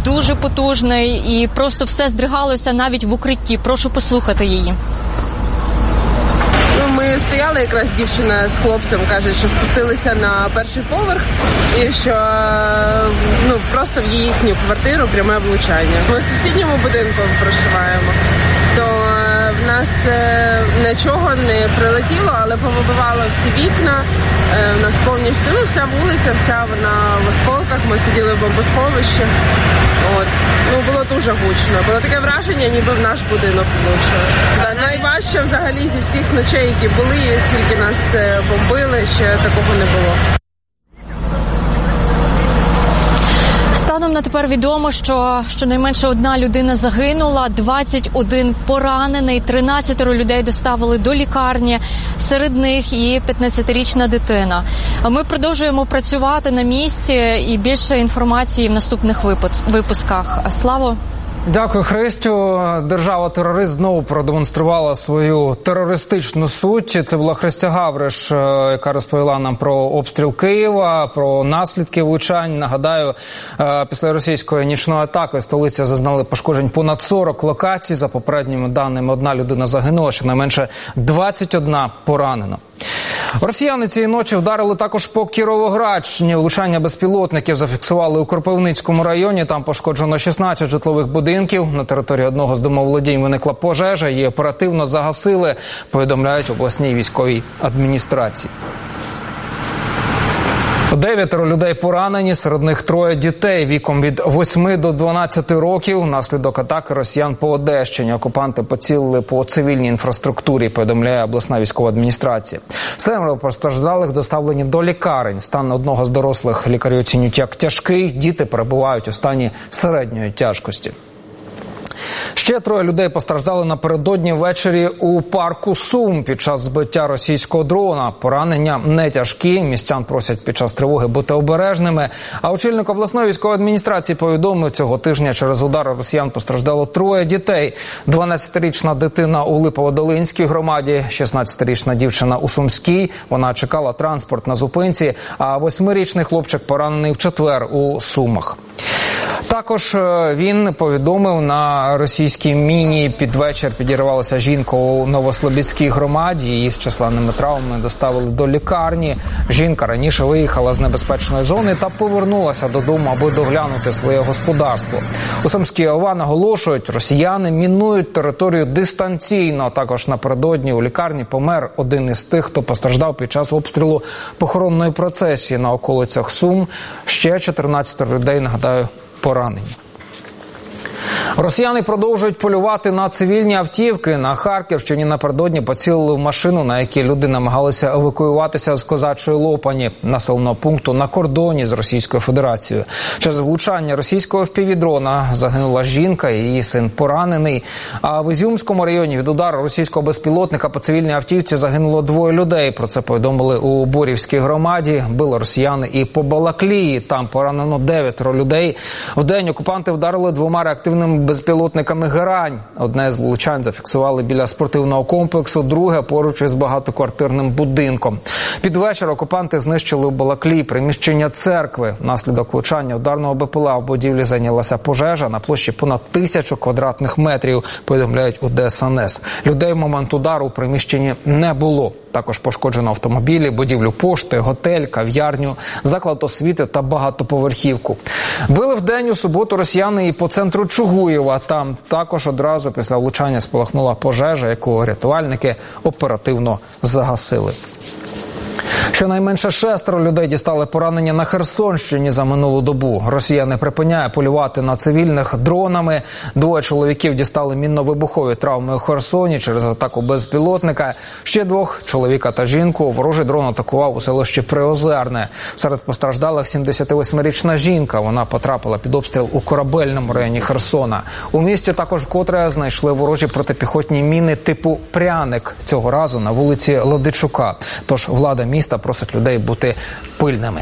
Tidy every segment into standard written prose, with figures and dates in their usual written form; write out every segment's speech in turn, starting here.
дуже потужний і просто все здригалося навіть в укритті. Прошу послухати її. Ми стояли, якраз дівчина з хлопцем каже, що спустилися на перший поверх і що просто в їхню квартиру пряме влучання. Ми в сусідньому будинку проживаємо, то в нас нічого не прилетіло, але повибивало всі вікна. В нас повністю, вся вулиця, вся вона в осколках, ми сиділи в бомбосховищі. Було дуже гучно. Було таке враження, ніби в наш будинок влучили. Найважче взагалі зі всіх ночей, які були, скільки нас бомбили, ще такого не було. Станом на тепер відомо, що щонайменше 1 людина загинула, 21 поранений, 13 людей доставили до лікарні, серед них і 15-річна дитина. Ми продовжуємо працювати на місці і більше інформації в наступних випусках. Славо! Дякую, Христю. Держава-терорист знову продемонструвала свою терористичну суть. Це була Христя Гавриш, яка розповіла нам про обстріл Києва, про наслідки влучань. Нагадаю, після російської нічної атаки столиця зазнали пошкоджень понад 40 локацій. За попередніми даними, 1 людина загинула, щонайменше 21 поранена. Росіяни цієї ночі вдарили також по Кіровоградщині. Влучання безпілотників зафіксували у Кропивницькому районі. Там пошкоджено 16 житлових будинків. На території одного з домоволодінь виникла пожежа. Її оперативно загасили, повідомляють в обласній військовій адміністрації. 9 людей поранені, серед них 3 дітей віком від 8 до 12 років. Внаслідок атаки росіян по Одещині окупанти поцілили по цивільній інфраструктурі, повідомляє обласна військова адміністрація. 7 постраждалих доставлені до лікарень. Стан одного з дорослих лікарі оцінюють як тяжкий, діти перебувають у стані середньої тяжкості. Ще 3 людей постраждали напередодні ввечері у парку Сум під час збиття російського дрона. Поранення не тяжкі, містян просять під час тривоги бути обережними. А очільник обласної військової адміністрації повідомив, цього тижня через удар росіян постраждало 3 дітей. 12-річна дитина у Липово-Долинській громаді, 16-річна дівчина у Сумській. Вона чекала транспорт на зупинці, а 8-річний хлопчик поранений в четвер у Сумах. Також він повідомив, на російській міні під вечір підірвалася жінка у Новослобідській громаді. Її з численними травмами доставили до лікарні. Жінка раніше виїхала з небезпечної зони та повернулася додому, аби доглянути своє господарство. У Сумській ОВА наголошують, росіяни мінують територію дистанційно. Також напередодні у лікарні помер один із тих, хто постраждав під час обстрілу похоронної процесії на околицях Сум. Ще 14 людей, нагадаю, поранені. Росіяни продовжують полювати на цивільні автівки. На Харківщині напередодні поцілили в машину, на якій люди намагалися евакуюватися з Козачої Лопані, населеного пункту на кордоні з Російською Федерацією. Через влучання російського FPV-дрона загинула жінка, і її син поранений. А в Ізюмському районі від удару російського безпілотника по цивільній автівці загинуло 2 людей. Про це повідомили у Борівській громаді. Били росіяни і по Балаклії. Там поранено 9 людей. Вдень окупанти вдарили 2 реактивними безпілотниками «Герань». Одне з влучань зафіксували біля спортивного комплексу, друге поруч із багатоквартирним будинком. Під вечір окупанти знищили у Балаклії приміщення церкви. Внаслідок влучання ударного БПЛА в будівлі зайнялася пожежа на площі понад 1000 квадратних метрів, повідомляють у ДСНС. Людей в момент удару у приміщенні не було. Також пошкоджено автомобілі, будівлю пошти, готель, кав'ярню, заклад освіти та багатоповерхівку. Били вдень у суботу росіяни і по центру Чугуєва. Там також одразу після влучання спалахнула пожежа, яку рятувальники оперативно загасили. Щонайменше 6 людей дістали поранення на Херсонщині за минулу добу. Росія не припиняє полювати на цивільних дронами. 2 чоловіків дістали мінно-вибухові травми у Херсоні через атаку безпілотника. Ще 2 чоловіка та жінку ворожий дрон атакував у селищі Приозерне. Серед постраждалих 78-річна жінка. Вона потрапила під обстріл у Корабельному районі Херсона. У місті також вкотре знайшли ворожі протипіхотні міни типу «Пряник». Цього разу на вулиці Ладичука. Тож влада міста просить людей бути пильними.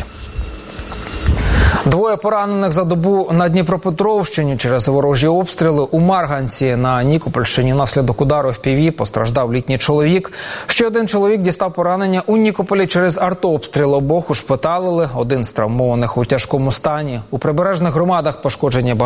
2 поранених за добу на Дніпропетровщині через ворожі обстріли. У Марганці на Нікопольщині наслідок удару FPV постраждав літній чоловік. Ще 1 чоловік дістав поранення у Нікополі через артобстріл. Обох ушпиталили, 1 з травмованих у тяжкому стані. У прибережних громадах пошкоджені